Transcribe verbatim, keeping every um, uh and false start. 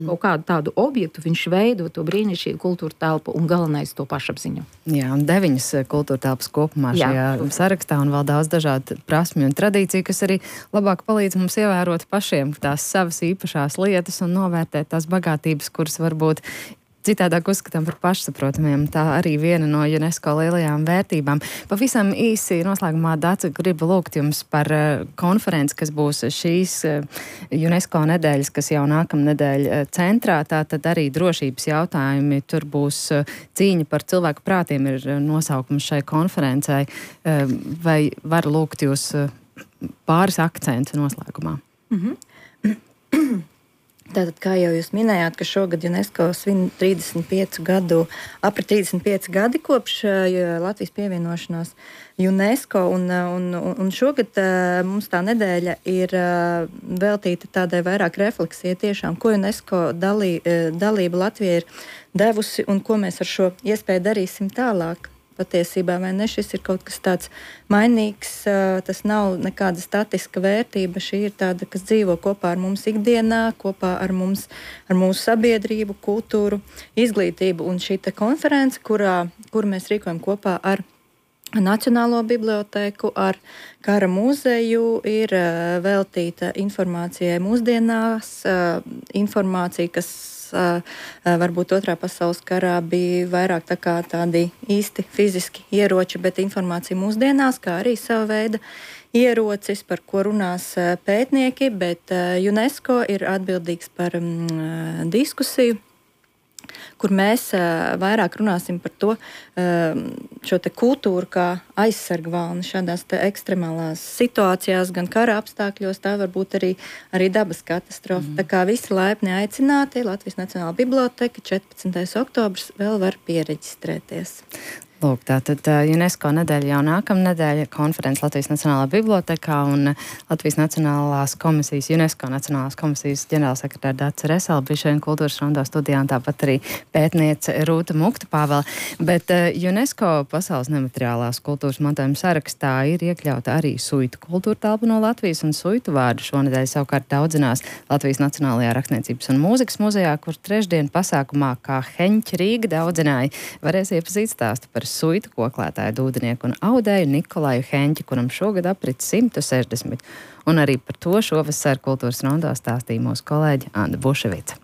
kaut kādu tādu objektu, viņš veido to brīnišķīgu kultūra telpu un galvenais to pašapziņu. Jā, un deviņas kultūra telpas kopumā šajā Jā. sarakstā un vēl daudz dažādu prasmju un tradīciju, kas arī labāk palīdz mums ievērot pašiem tās savas īpašās lietas un novērtēt tās bagātības, kuras varbūt citādāk uzskatām par pašsaprotamiem. Tā arī viena no UNESCO lielajām vērtībām. Pavisam īsi noslēgumā, Dāca, gribu lūgt jums par uh, konferenci, kas būs šīs uh, UNESCO nedēļas, kas jau nākamnedēļ uh, centrā. Tātad arī drošības jautājumi. Tur būs uh, cīņa par cilvēku prātiem ir uh, nosaukums šai konferencei. Uh, vai var lūgt jūs uh, pāris akcentu noslēgumā? Mm-hmm. Tātad, kā jau jūs minējāt, ka šogad UNESCO svin trīsdesmit piecu gadu, apri trīsdesmit pieci gadi kopš Latvijas pievienošanās UNESCO, un, un, un šogad mums tā nedēļa ir veltīta tādai vairāk refleksijai tiešām, ko UNESCO dalī, dalība Latvijai ir devusi un ko mēs ar šo iespēju darīsim tālāk. Patiesībā, vai ne, šis ir kaut kas tāds mainīgs, tas nav nekāda statiska vērtība, šī ir tāda, kas dzīvo kopā ar mums ikdienā, kopā ar mums, ar mūsu sabiedrību, kultūru, izglītību, un šī te konference, kurā, kur mēs rīkojam kopā ar Nacionālo bibliotēku, ar Kara muzeju, ir veltīta informācijai mūsdienās, informācija, kas varbūt otrā pasaules karā bija vairāk tā kā tādi īsti fiziski ieroči, bet informācija mūsdienās, kā arī sava veida ierocis, par ko runās pētnieki, bet UNESCO ir atbildīgs par mm, diskusiju, kur mēs uh, vairāk runāsim par to, uh, šo te kultūru kā aizsargvalni šādās te ekstremālās situācijās, gan kara apstākļos, tā varbūt arī, arī dabas katastrofa. Mm. Tā kā visi laipni aicināti, Latvijas Nacionālā biblioteka, četrpadsmitais oktobrs, vēl var piereģistrēties. Lūk, tātad UNESCO nedēļa jau nākamnedēļa, konferences Latvijas Nacionālā bibliotekā un Latvijas Nacionālās komisijas, UNESCO Nacionālās komisijas ģenerālsekretāra Dāca Resela bija šodien kultūras rondo studijā, un tāpat arī pētniece Rūta Mukta-Pāvela. Bet uh, UNESCO pasaules nemateriālās kultūras mantojuma sarakstā ir iekļauta arī suitu kultūra telpa no Latvijas, un suitu vārdu šonedēļ savukārt daudzinās Latvijas Nacionālajā rakstniecības un mūzikas muzejā, kur trešdien pasākumā kā Heņķi Rīga daudzināja varēs iepazīt stāstu par suitu koklētāju, dūdenieku un audēju Nikolaju Heņķi, kuram šogad aprit simt sešdesmit. Un arī par to šovasar kultūras rondo stāstīja mūsu kolēģi Anda Buševica.